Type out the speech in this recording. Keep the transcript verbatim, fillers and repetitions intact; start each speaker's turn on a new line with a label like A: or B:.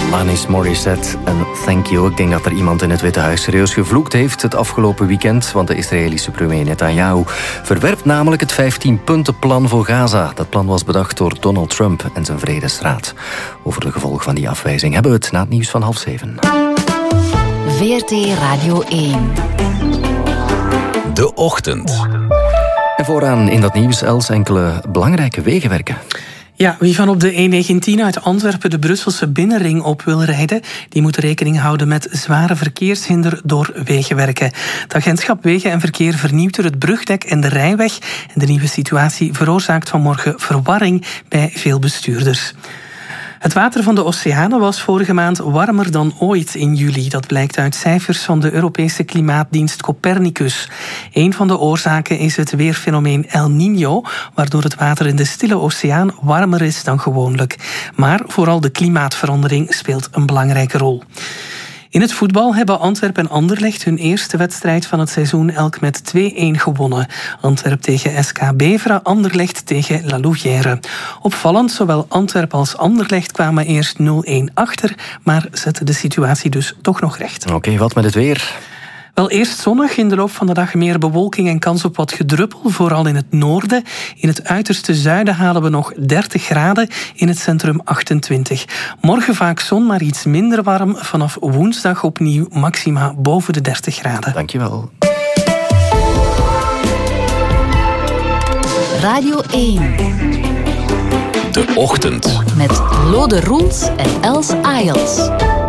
A: Alanis Morissette en Thank You. Ik denk dat er iemand in het Witte Huis serieus gevloekt heeft het afgelopen weekend, want de Israëlische premier Netanyahu verwerpt namelijk het vijftien-puntenplan voor Gaza. Dat plan was bedacht door Donald Trump en zijn Vredesraad. Over de gevolgen van die afwijzing hebben we het na het nieuws van half zeven.
B: V R T Radio één.
C: De Ochtend.
A: En vooraan in dat nieuws, Els, enkele belangrijke wegenwerken.
D: Ja, wie van op de E negentien uit Antwerpen de Brusselse binnenring op wil rijden, die moet rekening houden met zware verkeershinder door wegenwerken. Het agentschap Wegen en Verkeer vernieuwt er het brugdek en de rijweg. En de nieuwe situatie veroorzaakt vanmorgen verwarring bij veel bestuurders. Het water van de oceanen was vorige maand warmer dan ooit in juli. Dat blijkt uit cijfers van de Europese klimaatdienst Copernicus. Een van de oorzaken is het weerfenomeen El Niño, waardoor het water in de Stille Oceaan warmer is dan gewoonlijk. Maar vooral de klimaatverandering speelt een belangrijke rol. In het voetbal hebben Antwerp en Anderlecht hun eerste wedstrijd van het seizoen elk met twee-een gewonnen. Antwerp tegen S K Beveren, Anderlecht tegen La Louvière. Opvallend, zowel Antwerp als Anderlecht kwamen eerst nul-een achter, maar zetten de situatie dus toch nog recht.
A: Oké, okay, wat met het weer?
D: Wel, eerst zonnig, in de loop van de dag meer bewolking en kans op wat gedruppel, vooral in het noorden. In het uiterste zuiden halen we nog dertig graden, in het centrum achtentwintig. Morgen vaak zon, maar iets minder warm. Vanaf woensdag opnieuw maxima boven de dertig graden.
A: Dankjewel.
B: Radio één.
C: De Ochtend.
B: Met Lode Roels en Els Ayels.